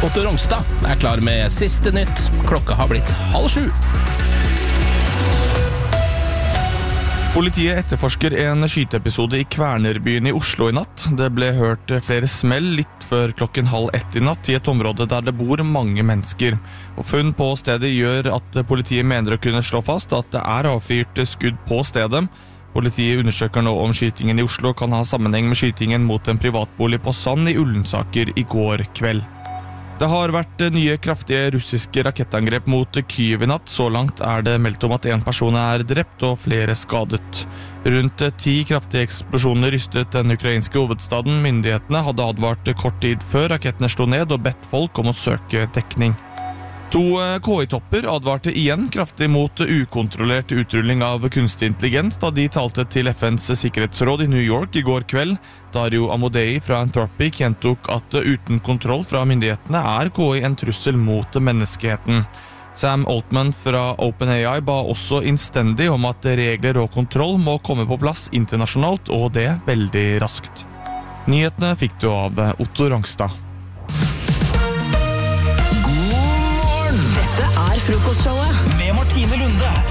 Otto Rongstad klar med siste nytt. Klokka har blitt 6:30. Politiet etterforsker en skyteepisode i Kvernerbyen i Oslo i natt. Det ble hørt flere smell litt før 12:30 i natt i et område der det bor mange mennesker. Og funn på stedet gjør at politiet mener å kunne slå fast at det avfyrt skudd på stedet. Politiet undersøker nå om skytingen i Oslo kan ha sammenheng med skytingen mot en privatbolig på Sand i Ullensaker i går kveld. Det har vært nye kraftige russiske rakettangrep mot Kyiv i natt. Så langt det meldt om at en person drept og flere skadet. Rundt 10 kraftige eksplosjoner rystet den ukrainske hovedstaden. Myndighetene hadde advart kort tid før rakettene slo ned og bedt folk om å søke dekning. 2 KI-topper advarte igjen kraftig mot ukontrollert utrulling av kunstig intelligens da de talte til FNs sikkerhetsråd i New York i går kveld. Dario Amodei fra Anthropic gjentok at uten kontroll fra myndighetene KI en trussel mot menneskeheten. Sam Altman fra OpenAI ba også innstendig om at regler og kontroll må komme på plass internasjonalt, og det veldig raskt. Nyhetene fikk du av Otto Rongstad. Frokostshowet med Martine Lunde.